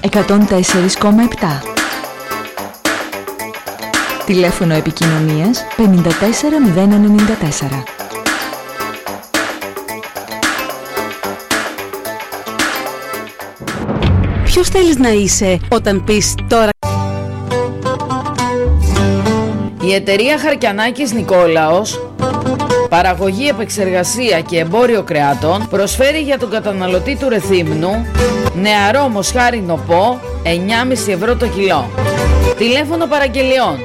104,7. Τηλέφωνο επικοινωνίας 54094. Ποιος θέλεις να είσαι όταν πεις τώρα? Η εταιρεία Χαρκιανάκης Νικόλαος, παραγωγή, επεξεργασία και εμπόριο κρεάτων, προσφέρει για τον καταναλωτή του Ρεθύμνου νεαρό μοσχάρι νοπό 9,5 ευρώ το κιλό. Τηλέφωνο παραγγελιών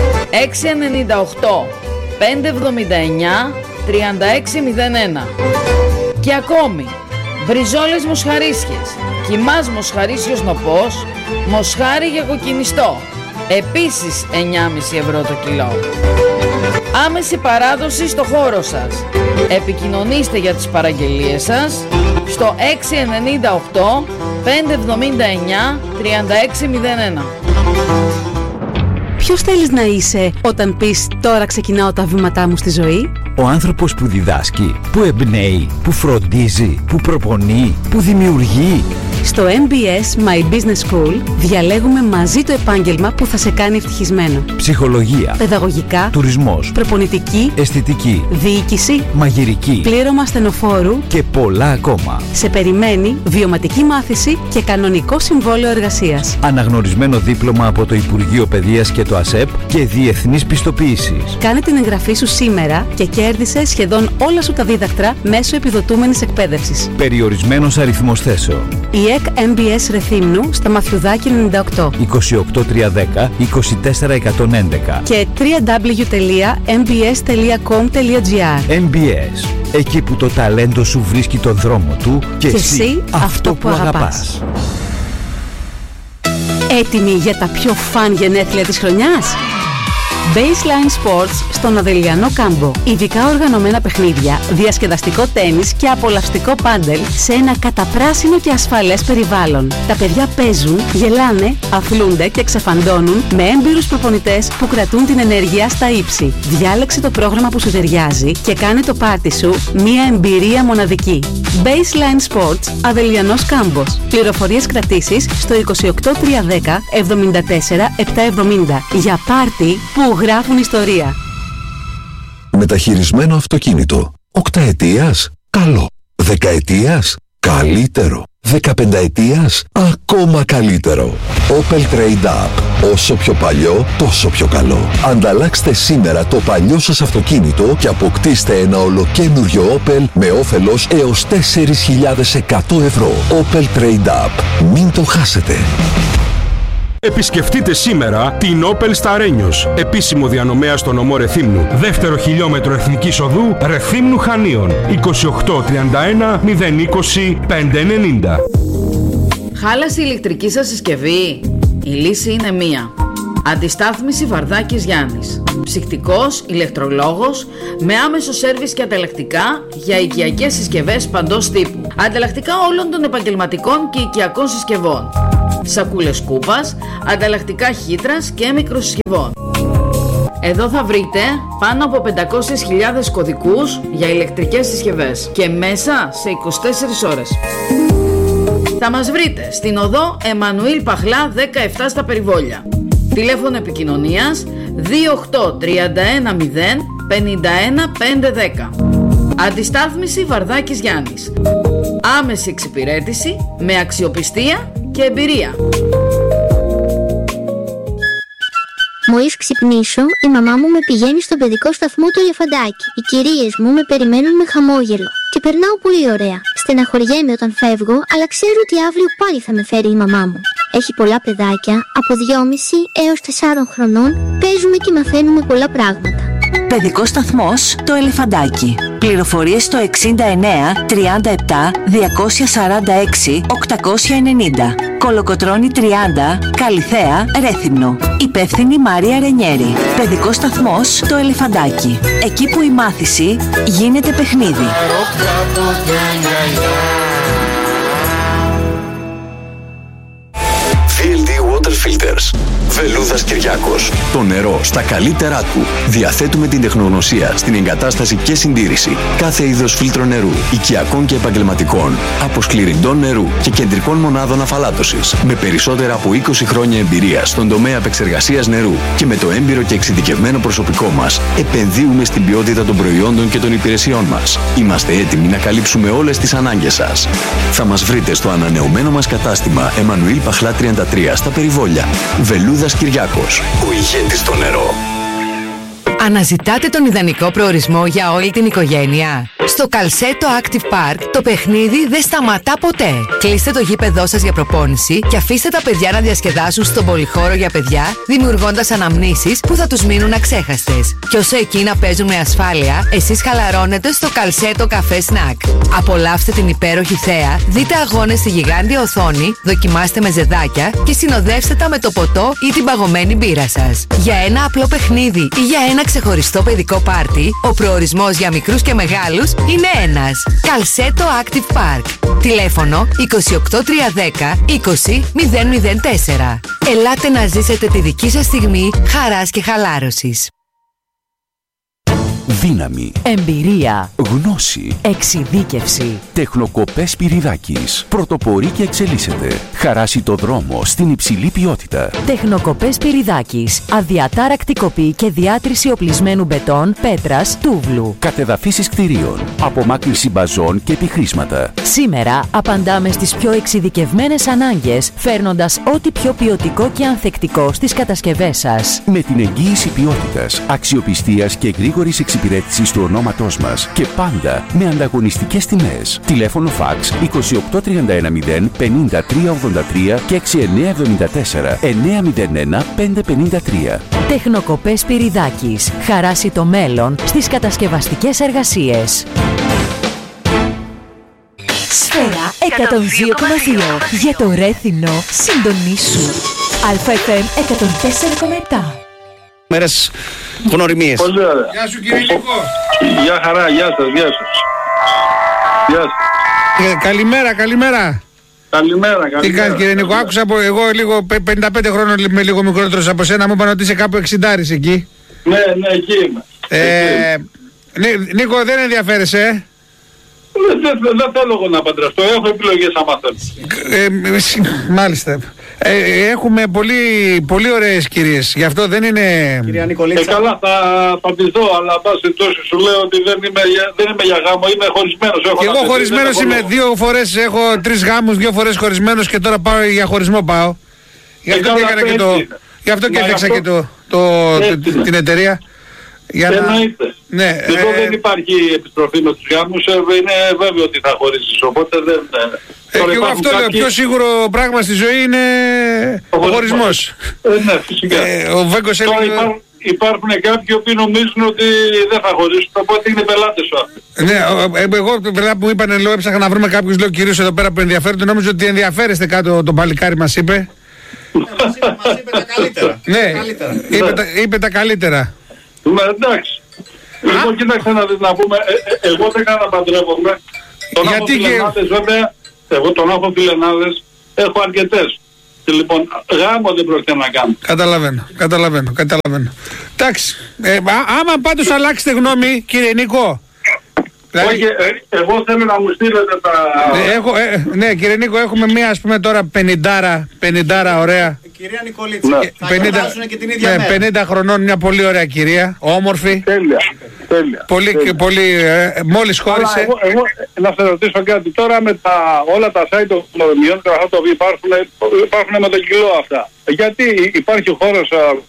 698 579 3601. Και ακόμη μπριζόλες μοσχαρίσιες, κιμάς μοσχαρίσιος νοπός, μοσχάρι για κοκκινιστό, επίσης 9,5 ευρώ το κιλό. Άμεση παράδοση στο χώρο σας. Επικοινωνήστε για τις παραγγελίες σας στο 698 579 3601. Ποιος θέλεις να είσαι όταν πεις τώρα ξεκινάω τα βήματά μου στη ζωή? Ο άνθρωπος που διδάσκει, που εμπνέει, που φροντίζει, που προπονεί, που δημιουργεί. Στο MBS My Business School διαλέγουμε μαζί το επάγγελμα που θα σε κάνει ευτυχισμένο. Ψυχολογία, παιδαγωγικά, τουρισμός, προπονητική, αισθητική, διοίκηση, μαγειρική, πλήρωμα στενοφόρου και πολλά ακόμα. Σε περιμένει βιωματική μάθηση και κανονικό συμβόλαιο εργασίας. Αναγνωρισμένο δίπλωμα από το Υπουργείο Παιδείας και το ΑΣΕΠ και διεθνής πιστοποίησης. Κάνε την εγγραφή σου σήμερα και κέρδισε σχεδόν όλα σου τα δίδακτρα μέσω επιδοτούμενης εκπαίδευσης. Περιορισμένος αριθμός θέσεων. Η ΕΚ MBS Ρεθύμνου στα Μαθιουδάκη 98 28310 24111 και www.mbs.com.gr. MBS, εκεί που το ταλέντο σου βρίσκει τον δρόμο του και εσύ αυτό που αγαπάς. Έτοιμοι για τα πιο φαν γενέθλια της χρονιάς? Baseline Sports στον Αδελιανό Κάμπο. Ειδικά οργανωμένα παιχνίδια, διασκεδαστικό τένις και απολαυστικό πάντελ σε ένα καταπράσινο και ασφαλές περιβάλλον. Τα παιδιά παίζουν, γελάνε, αθλούνται και ξεφαντώνουν με έμπειρους προπονητές που κρατούν την ενέργεια στα ύψη. Διάλεξε το πρόγραμμα που σου ταιριάζει και κάνε το πάρτι σου μια εμπειρία μοναδική. Baseline Sports, Αδελιανός Κάμπος. Πληροφορίες κρατήσεις στο 28310 74 770 για πάρτι που γράφουν ιστορία. Μεταχειρισμένο αυτοκίνητο. 8 ετίας, καλό. 10 ετίας, καλύτερο. 15 ετίας, ακόμα καλύτερο. Opel Trade Up. Όσο πιο παλιό, τόσο πιο καλό. Ανταλλάξτε σήμερα το παλιό σας αυτοκίνητο και αποκτήστε ένα ολοκένουργιο Opel με όφελος έως 4.100 ευρώ. Opel Trade Up. Μην το χάσετε. Επισκεφτείτε σήμερα την Opel Σταρένιος, επίσημο διανομέα στο νομό Ρεθύμνου. Δεύτερο χιλιόμετρο Εθνικής Οδού Ρεθύμνου Χανίων. 2831 020 590. Χάλασε η ηλεκτρική σας συσκευή? Η λύση είναι μία. Αντιστάθμιση Βαρδάκης Γιάννης. Ψυκτικός, ηλεκτρολόγος, με άμεσο σέρβις και ανταλλακτικά για οικιακές συσκευές παντός τύπου. Ανταλλακτικά όλων των επαγγελματικών και οικιακών συσκευών. Σακούλες κούπας, ανταλλακτικά χύτρας και μικροσυσκευών. Εδώ θα βρείτε πάνω από 500.000 κωδικούς για ηλεκτρικές συσκευές και μέσα σε 24 ώρες. Θα μας βρείτε στην οδό Εμμανουήλ Παχλά 17 στα Περιβόλια. Τηλέφωνο επικοινωνίας 28 31 0 51 510. Αντιστάθμιση Βαρδάκης Γιάννης. Άμεση εξυπηρέτηση με αξιοπιστία και εμπειρία. Μόλις ξυπνήσω, η μαμά μου με πηγαίνει στον παιδικό σταθμό του Ελεφαντάκι. Οι κυρίες μου με περιμένουν με χαμόγελο. Και περνάω πολύ ωραία. Στεναχωριέμαι όταν φεύγω, αλλά ξέρω ότι αύριο πάλι θα με φέρει η μαμά μου. Έχει πολλά παιδάκια, από 2,5 έως 4 χρονών, παίζουμε και μαθαίνουμε πολλά πράγματα. Παιδικός σταθμός το Ελεφαντάκι. Πληροφορίες στο 69 37 246 890. Κολοκοτρώνη 30, Καλιθέα, Ρέθυμνο. Υπεύθυνη Μάρια Ρενιέρη. Παιδικός σταθμός το Ελεφαντάκι. Εκεί που η μάθηση γίνεται παιχνίδι. VLD Water Filters. Βελούδας Κυριάκος. Το νερό στα καλύτερά του. Διαθέτουμε την τεχνογνωσία στην εγκατάσταση και συντήρηση κάθε είδος φίλτρο νερού, οικιακών και επαγγελματικών, αποσκληρυντών νερού και κεντρικών μονάδων αφαλάτωσης. Με περισσότερα από 20 χρόνια εμπειρία στον τομέα επεξεργασίας νερού και με το έμπειρο και εξειδικευμένο προσωπικό μας, επενδύουμε στην ποιότητα των προϊόντων και των υπηρεσιών μας. Είμαστε έτοιμοι να καλύψουμε όλες τις ανάγκες σας. Θα μας βρείτε στο ανανεωμένο μας κατάστημα Εμμανουήλ Παχλά 33 στα Περιβόλια. Βελούδας Κυριάκος, ο ηγέτης στο νερό. Αναζητάτε τον ιδανικό προορισμό για όλη την οικογένεια? Στο Καλσέτο Active Park το παιχνίδι δεν σταματά ποτέ. Κλείστε το γήπεδό σας για προπόνηση και αφήστε τα παιδιά να διασκεδάσουν στον πολυχώρο για παιδιά, δημιουργώντας αναμνήσεις που θα τους μείνουν αξέχαστες. Και όσο εκείνα παίζουν με ασφάλεια, εσείς χαλαρώνετε στο Καλσέτο Καφέ Σνακ. Απολαύστε την υπέροχη θέα, δείτε αγώνες στη γιγάντια οθόνη, δοκιμάστε με ζεδάκια και συνοδεύστε τα με το ποτό ή την παγωμένη μπύρα σας. Για ένα απλό παιχνίδι ή για ένα ξεχωριστό παιδικό πάρτι, ο προορισμός για μικρούς και μεγάλους είναι ένας. Καλσέτο Active Park. Τηλέφωνο 28310 20004. Ελάτε να ζήσετε τη δική σας στιγμή χαράς και χαλάρωσης. Δύναμη, Εμπειρία, γνώση, εξειδίκευση. Τεχνοκοπές Σπυριδάκης. Πρωτοπορεί και εξελίσσεται. Χαράσει το δρόμο στην υψηλή ποιότητα. Τεχνοκοπές Σπυριδάκης. Αδιατάρακτη κοπή και διάτρηση οπλισμένου μπετόν, πέτρας, τούβλου. Κατεδαφίσεις κτηρίων. Απομάκρυνση μπαζών και επιχρήσματα. Σήμερα απαντάμε στις πιο εξειδικευμένες ανάγκες, φέρνοντας ό,τι πιο ποιοτικό και ανθεκτικό στις κατασκευές σας. Με την εγγύηση ποιότητας, αξιοπιστίας και γρήγορης εξυπηρέτησης του ονόματός μας και πάντα με ανταγωνιστικές τιμές. Τηλέφωνο φαξ 28310 50 383 και 6974 901 553. Τεχνοκοπές Σπυριδάκης. Χαράσει το μέλλον στις κατασκευαστικές εργασίες. Σφαίρα 102,2. Για το Ρέθινο συντονίσου. ΑΦΜ 104,7. Μέρες γνωριμίες. Πολύ ωραία. Γεια σου κύριε Νικό. Γεια χαρά, γεια σας, γεια σας. Γεια σας. Καλημέρα, καλημέρα. Καλημέρα, καλημέρα. Τι κάνεις κύριε Νικό, άκουσα από εγώ λίγο 55 χρόνων με λίγο μικρότερος από σένα, μου είπαν ότι είσαι κάπου 60 εκεί. Ναι, εκεί είμαι. Νίκο, δεν ενδιαφέρεσαι, Δεν θέλω εγώ να παντρευτώ, έχω επιλογές άμα θέλω. Μάλιστα. Έχουμε πολύ ωραίες κυρίες, γι' αυτό δεν είναι... Κυρία Νικολίτσα. Καλά, θα τις δω, αλλά πάση τόσο σου λέω ότι δεν είμαι για γάμο, είμαι χωρισμένος. Και εγώ χωρισμένος είμαι, 2 φορές έχω 3 γάμους, 2 φορές χωρισμένος και τώρα πάω για χωρισμό πάω. Γι' αυτό και έφτιαξα και την εταιρεία. Εννοείται. Ναι, εδώ δεν υπάρχει επιστροφή με τους γάμους, είναι βέβαιο ότι θα χωρίσεις, οπότε δεν... Και εγώ αυτό λέω, πιο σίγουρο πράγμα στη ζωή είναι ο χωρισμός. Ναι, φυσικά. Ο Βέγκος έλεγε... Υπάρχουν κάποιοι που νομίζουν ότι δεν θα χωρίσουν, οπότε είναι πελάτες σου αυτοί. Ναι, εγώ πελάτη που μου είπαν, λέω, έψαχα να βρούμε κάποιους κυρίους εδώ πέρα που ενδιαφέρονται, νόμιζα ότι ενδιαφέρεστε κάτω, το παλικάρι μας είπε. Μας είπε τα καλύτερα. Ναι, είπε τα καλύτερα. Εντάξει. Λοιπόν, κοίταξε να πούμε, εγώ δεν κάνω να παντρεύομαι. Γιατί και... βέβαια, εγώ τον έχω φιλενάδες, έχω αρκετές. Και λοιπόν, γάμο δεν πρόκειται να κάνω. Καταλαβαίνω. Εντάξει, άμα πάντως αλλάξετε γνώμη, κύριε Νίκο. Δηλαδή... Όχι, εγώ θέλω να μου στείλετε τα... Ναι, κύριε Νίκο, έχουμε μία, ας πούμε τώρα 50 ωραία. Κυρία Νικολίτσα, θα γιορτάσουν και την ίδια μέρα. 50 χρονών, μια πολύ ωραία κυρία, όμορφη. Τέλεια. Πολύ, μόλις χώρισε. Εγώ να σε ρωτήσω κάτι τώρα, με όλα τα site των γνωριμιών και αυτά τα οποία υπάρχουν με το κιλό αυτά. Γιατί υπάρχει χώρος...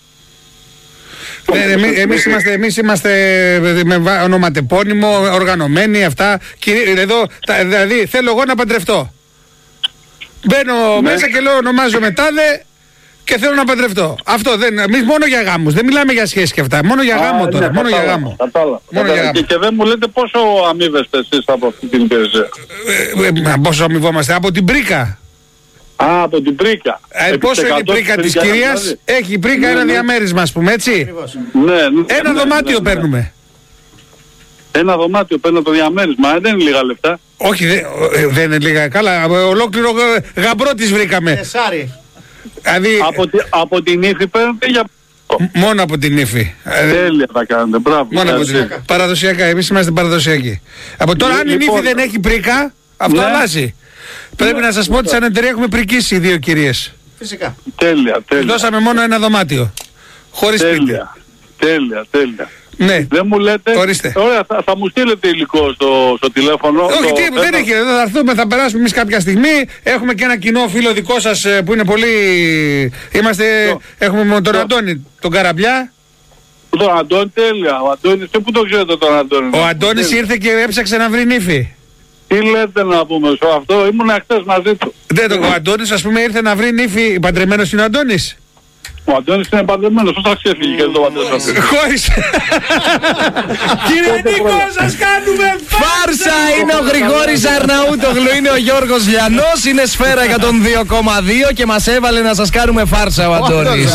Εμείς είμαστε με ονοματεπώνυμο, οργανωμένοι αυτά. Εδώ, δηλαδή θέλω εγώ να παντρευτώ. Μπαίνω μέσα και λέω ονομάζομαι τάδε και θέλω να παντρευτώ. Αυτό δεν, εμείς μόνο για γάμους, δεν μιλάμε για σχέσεις και αυτά. Μόνο για γάμο τώρα, μόνο για γάμο. Και δεν μου λέτε πόσο αμείβεστε εσείς από αυτή την υπηρεσία. Πόσο αμοιβόμαστε, από την πρίκα. Από την πρίκα. Πόσο είναι η πρίκα της κυρίας, δηλαδή. Έχει η πρίκα ένα διαμέρισμα, ας πούμε, έτσι. Ένα δωμάτιο παίρνουμε. Ένα δωμάτιο παίρνω το διαμέρισμα, δεν είναι λίγα λεφτά. Όχι, δεν είναι λίγα. Καλά, ολόκληρο γαμπρό της βρήκαμε. Δηλαδή... Από την ύφη παίρνετε για... Μόνο από την ύφη. Τέλεια θα κάνετε, μπράβο. Μόνο από την ύφη. Παραδοσιακά, εμείς είμαστε παραδοσιακοί. Από τώρα αν η ύφη δεν έχει πρίκα, αυτό αλλάζει. Πρέπει να σας πω ότι σαν εταιρεία έχουμε πρικίσει οι δύο κυρίες. Φυσικά. Τέλεια. Δώσαμε μόνο ένα δωμάτιο. Χωρίς σπίτι. Τέλεια. Ναι. Δεν μου λέτε. Ορίστε. Ωραία, θα μου στείλετε υλικό στο τηλέφωνο. Όχι, δεν έχει. Θα έρθουμε, θα περάσουμε εμείς κάποια στιγμή. Έχουμε και ένα κοινό φίλο δικό σας που είναι πολύ. Έχουμε τον Αντώνη, τον Καραμπιά. Τον Αντώνη, τέλεια. Ο Αντώνης, πού το ξέρετε τον Αντώνη? Ο Αντώνης ήρθε και έψαξε να βρει νύφη. Τι λέτε να πούμε σε αυτό, ήμουν χτες μαζί του. Ο Αντώνης, ας πούμε, ήρθε να βρει νύφη. Παντρεμένος είναι ο Αντώνης. Ο Αντώνης είναι παντρεμένος, πώς θα ξέφυγε και το παντρεμένος. Χωρίς. Κύριε Νίκο, σας κάνουμε φάρσα! Είναι ο Γρηγόρης Αρναούτογλου, είναι ο Γιώργος Λιανός, είναι Σφαίρα 102,2 και μας έβαλε να σας κάνουμε φάρσα ο Αντώνης.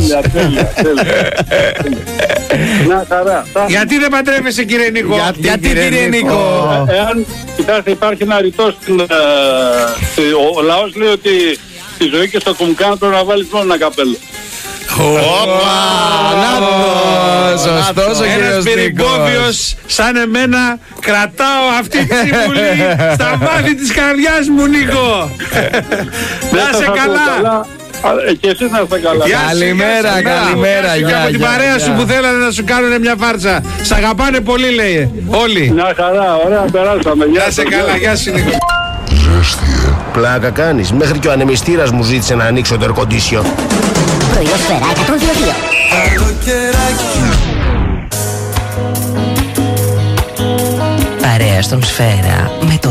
Να χαρά. Γιατί δεν παντρεύεσαι, κύριε Νίκο? Γιατί κύριε Νίκο? Εάν κοιτάξτε, υπάρχει ένα ρητό ο λαός λέει ότι στη ζωή και στο κουμκάν πρέπει να βάλεις μόνο ένα καπέλο. Σωστός ο ένας περιπόβιος σαν εμένα κρατάω αυτή τη συμβουλή στα βάθη της καρδιάς μου, Νίκο. Να σε καλά. Και εσείς να είστε καλά. Καλημέρα. Και από την παρέα σου που θέλανε να σου κάνουν μια φάρσα. Σ' αγαπάνε πολύ, λέει. Όλοι. Μια χαρά, ωραία, περάσαμε. Να σε καλά, γεια σου, Νίκο. Πλάκα κάνεις, μέχρι και ο ανεμιστήρας μου ζήτησε να ανοίξω το air condition. Πρωινό Σφαίρα 102,2. Παρέα στον Σφαίρα με το